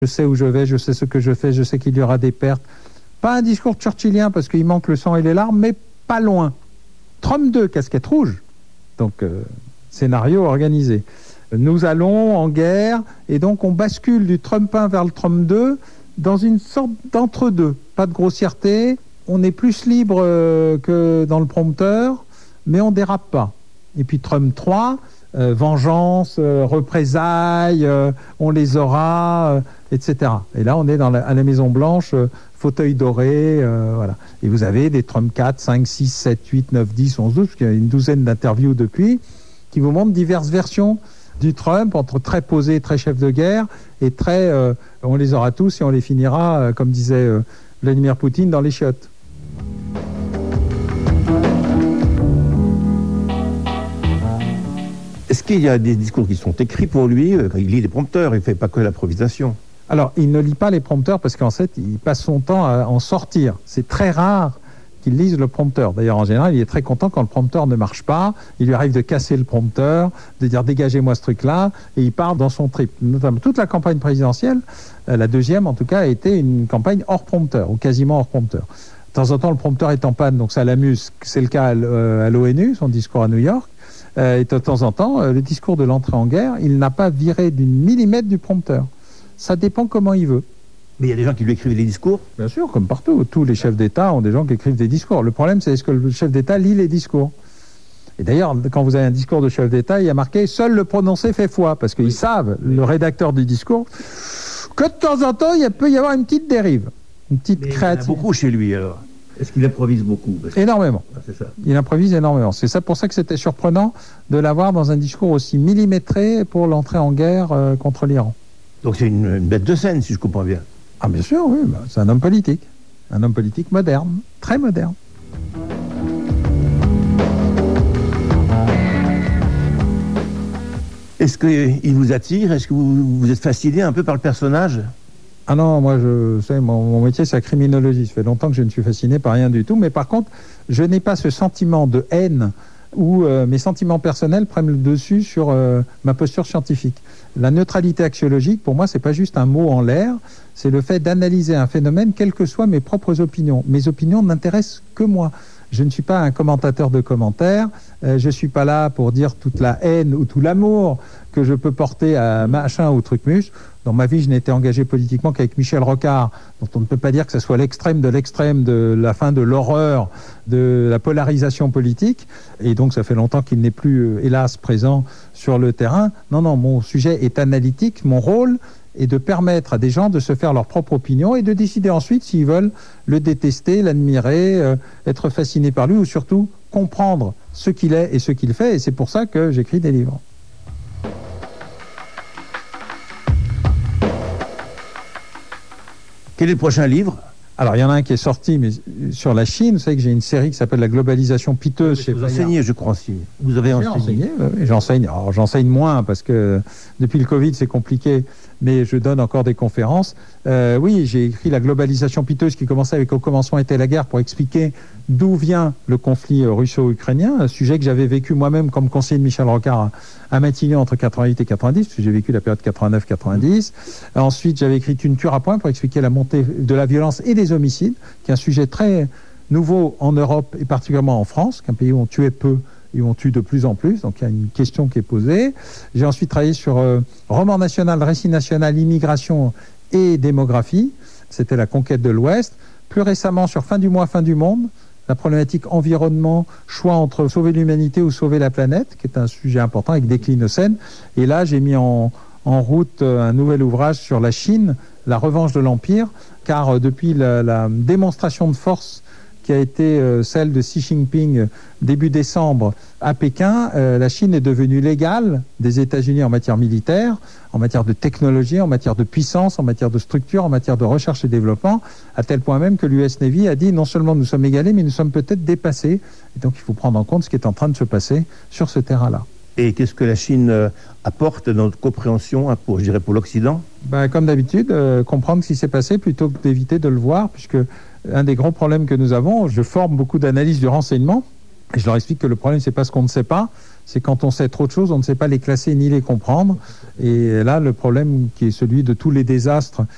Je sais où je vais, je sais ce que je fais, je sais qu'il y aura des pertes. Pas un discours churchillien parce qu'il manque le sang et les larmes, mais pas loin. Trump 2, casquette rouge. Donc, scénario organisé. Nous allons en guerre et donc on bascule du Trump 1 vers le Trump 2 dans une sorte d'entre-deux. Pas de grossièreté, on est plus libre que dans le prompteur, mais on dérape pas. Et puis Trump 3, vengeance, représailles, on les aura, etc. Et là, on est à la Maison-Blanche, fauteuil doré, voilà. Et vous avez des Trump 4, 5, 6, 7, 8, 9, 10, 11, 12, parce qu'il y a une douzaine d'interviews depuis, qui vous montrent diverses versions du Trump, entre très posé, très chef de guerre, et très on les aura tous et on les finira, comme disait Vladimir Poutine, dans les chiottes. Est-ce qu'il y a des discours qui sont écrits pour lui? Il lit des prompteurs, il ne fait pas que l'improvisation. Alors, il ne lit pas les prompteurs parce qu'en fait, il passe son temps à en sortir. C'est très rare qu'il lise le prompteur. D'ailleurs, en général, il est très content quand le prompteur ne marche pas. Il lui arrive de casser le prompteur, de dire dégagez-moi ce truc-là, et il part dans son trip. Notamment toute la campagne présidentielle, la deuxième en tout cas, a été une campagne hors prompteur, ou quasiment hors prompteur. De temps en temps, le prompteur est en panne, donc ça l'amuse. C'est le cas à l'ONU, son discours à New York. Et de temps en temps, le discours de l'entrée en guerre, il n'a pas viré d'une millimètre du prompteur. Ça dépend comment il veut. Mais il y a des gens qui lui écrivent des discours? Bien sûr, comme partout. Tous les chefs d'État ont des gens qui écrivent des discours. Le problème, c'est est-ce que le chef d'État lit les discours? Et d'ailleurs, quand vous avez un discours de chef d'État, il y a marqué « Seul le prononcé fait foi », parce qu'ils savent, le rédacteur du discours, que de temps en temps, il peut y avoir une petite dérive, une petite créativité. Il y en a beaucoup chez lui, alors. Est-ce qu'il improvise beaucoup? Énormément. Ah, c'est ça. Il improvise énormément. C'est ça pour ça que c'était surprenant de l'avoir dans un discours aussi millimétré pour l'entrée en guerre contre l'Iran. Donc c'est une bête de scène, si je comprends bien. Ah bien sûr, oui. C'est un homme politique. Un homme politique moderne. Très moderne. Est-ce qu'il vous attire? Est-ce que vous êtes fasciné un peu par le personnage? Ah non, moi, mon métier, c'est la criminologie. Ça fait longtemps que je ne suis fasciné par rien du tout. Mais par contre, je n'ai pas ce sentiment de haine où mes sentiments personnels prennent le dessus sur ma posture scientifique. La neutralité axiologique, pour moi, c'est pas juste un mot en l'air, c'est le fait d'analyser un phénomène, quelles que soient mes propres opinions. Mes opinions n'intéressent que moi. Je ne suis pas un commentateur de commentaires, je ne suis pas là pour dire toute la haine ou tout l'amour que je peux porter à machin ou trucmuche. Dans ma vie, je n'ai été engagé politiquement qu'avec Michel Rocard, dont on ne peut pas dire que ce soit l'extrême de la fin de l'horreur, de la polarisation politique. Et donc, ça fait longtemps qu'il n'est plus, hélas, présent sur le terrain. Non, mon sujet est analytique. Mon rôle est de permettre à des gens de se faire leur propre opinion et de décider ensuite s'ils veulent le détester, l'admirer, être fascinés par lui ou surtout comprendre ce qu'il est et ce qu'il fait. Et c'est pour ça que j'écris des livres. Quel est le prochain livre? Alors, il y en a un qui est sorti, mais sur la Chine. Vous savez que j'ai une série qui s'appelle La globalisation piteuse chez Vous enseignez, je crois, aussi. Vous avez enseigné? Oui, j'enseigne. Alors, j'enseigne moins parce que depuis le Covid, c'est compliqué, mais je donne encore des conférences. Oui, j'ai écrit La globalisation piteuse qui commençait avec Au commencement était la guerre pour expliquer d'où vient le conflit russo-ukrainien, un sujet que j'avais vécu moi-même comme conseiller de Michel Rocard à Matignon entre 88 et 90, parce que j'ai vécu la période 89-90. Ensuite, j'avais écrit Une tueur à point pour expliquer la montée de la violence et des homicides, qui est un sujet très nouveau en Europe et particulièrement en France, qu'un pays où on tuait peu et où on tue de plus en plus. Donc il y a une question qui est posée. J'ai ensuite travaillé sur roman national, récit national, immigration et démographie. C'était la conquête de l'Ouest. Plus récemment, sur Fin du mois, fin du monde, la problématique environnement, choix entre sauver l'humanité ou sauver la planète, qui est un sujet important avec Déclinocène. Et là, j'ai mis en route un nouvel ouvrage sur la Chine, la revanche de l'Empire, car depuis la démonstration de force qui a été celle de Xi Jinping début décembre à Pékin, la Chine est devenue l'égale des États-Unis en matière militaire, en matière de technologie, en matière de puissance, en matière de structure, en matière de recherche et développement, à tel point même que l'US Navy a dit non seulement nous sommes égalés, mais nous sommes peut-être dépassés. Et donc il faut prendre en compte ce qui est en train de se passer sur ce terrain-là. Et qu'est-ce que la Chine apporte dans notre compréhension, je dirais pour l'Occident? Comme d'habitude, comprendre ce qui s'est passé plutôt que d'éviter de le voir, puisque un des gros problèmes que nous avons, je forme beaucoup d'analyses du renseignement, et je leur explique que le problème, c'est pas ce qu'on ne sait pas, c'est quand on sait trop de choses, on ne sait pas les classer ni les comprendre. Et là, le problème qui est celui de tous les désastres